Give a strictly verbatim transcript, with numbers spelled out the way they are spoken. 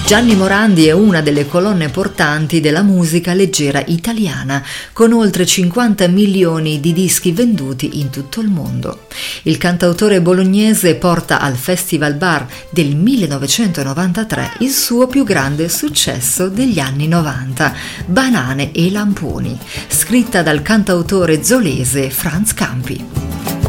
Gianni Morandi è una delle colonne portanti della musica leggera italiana, con oltre cinquanta milioni di dischi venduti in tutto il mondo. Il cantautore bolognese porta al Festival Bar del millenovecentonovantatré il suo più grande successo degli anni novanta, Banane e lamponi, scritta dal cantautore zolese Franz Campi.